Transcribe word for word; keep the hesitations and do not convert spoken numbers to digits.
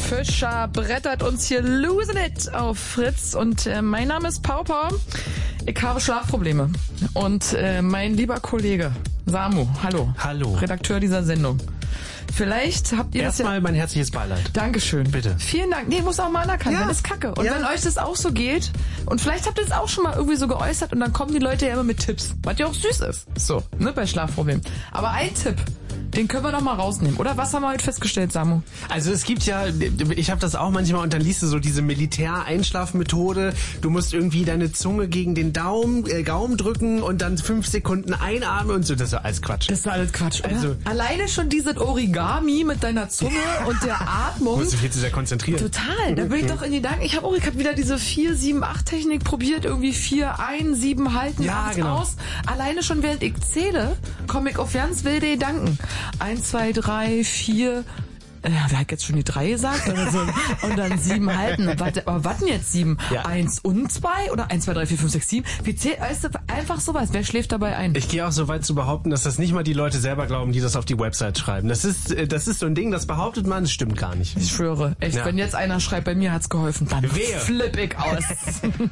Fischer brettert uns hier Losing It auf Fritz und äh, mein Name ist Pau Pau. Ich habe Schlafprobleme und äh, mein lieber Kollege Samu, hallo. Hallo. Redakteur dieser Sendung. Vielleicht habt ihr Erstmal das ja... mein herzliches Beileid. Dankeschön. Bitte. Vielen Dank. Nee, muss auch mal anerkennen. Ja. Das ist Kacke. Und Ja. wenn euch das auch so geht, und vielleicht habt ihr es auch schon mal irgendwie so geäußert und dann kommen die Leute ja immer mit Tipps, was ja auch süß ist. So, ne, bei Schlafproblemen. Aber ein Tipp, den können wir doch mal rausnehmen. Oder was haben wir heute festgestellt, Samu? Also es gibt ja, ich habe das auch manchmal und dann liest du so diese Militär-Einschlafmethode. Du musst irgendwie deine Zunge gegen den Daumen, äh, Gaumen drücken und dann fünf Sekunden einatmen und so. Das ist doch alles Quatsch. Das ist alles Quatsch. Oder? Also- Alleine schon dieses Origami mit deiner Zunge und der Atmung. Du musst dich viel zu sehr konzentrieren. Total, da bin ich doch in Gedanken. Ich habe auch, ich habe wieder diese vier sieben acht Technik probiert, irgendwie vier ein, sieben halten, Ja, acht genau. aus. Alleine schon während ich zähle, komme ich auf ganz wilde Gedanken. eins, zwei, drei, vier, ja, wer hat jetzt schon die drei gesagt? Oder so. Und dann sieben halten. Warte, aber was denn jetzt sieben? Ja. Eins und zwei? Oder eins, zwei, drei, vier, fünf, sechs, sieben? Wie zählt, weißt du, einfach sowas. Wer schläft dabei ein? Ich gehe auch so weit zu behaupten, dass das nicht mal die Leute selber glauben, die das auf die Website schreiben. Das ist, äh, das ist so ein Ding, das behauptet man, das stimmt gar nicht. Ich schwöre, echt, Ja. wenn jetzt einer schreibt, bei mir hat's geholfen, dann Wehe. flipp ich aus.